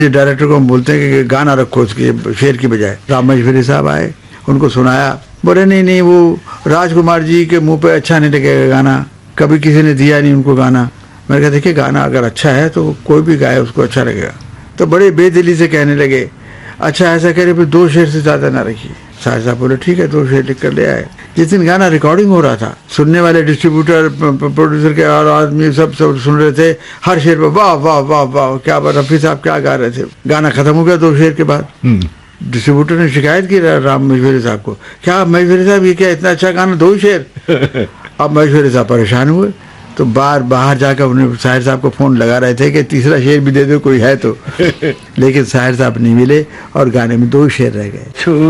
Director को हम बोलते हैं कि गाना रखो उसके शेर की बजाय। राम महेश्वरी साहब आए, उनको सुनाया, बोले नहीं नहीं वो राजकुमार जी के मुंह पे अच्छा नहीं लगेगा गाना, कभी किसी ने दिया नहीं उनको गाना। मैंने कहा देखिए गाना अगर अच्छा है तो कोई भी गाए उसको अच्छा लगेगा। तो बड़े बेदिली से कहने लगे अच्छा ऐसा कह रहे फिर 2 शेर से ज़्यादा ना रखिए। साहिर साहब बोले ठीक है 2 शेर लिख कर ले आए। जिस दिन गाना रिकॉर्डिंग हो रहा था, सुनने वाले डिस्ट्रीब्यूटर प्रोड्यूसर के और आदमी सब सुन रहे थे, हर शेर पर वाह वाह वाह वाह, क्या बात, रफी साहब क्या गा रहे थे। गाना खत्म हो गया 2 शेर के बाद। डिस्ट्रीब्यूटर ने शिकायत की राम महेश्वरी साहब को, क्या महेश्वरी साहब ये क्या इतना अच्छा गाना 2 शेर। अब महेश्वरी साहब परेशान हुए, तो बाहर जाकर उन्हें साहिर साहब को फोन लगा रहे थे कि तीसरा शेर भी दे दो कोई है तो। लेकिन साहिर साहब नहीं मिले और गाने में 2 शेर रह गए।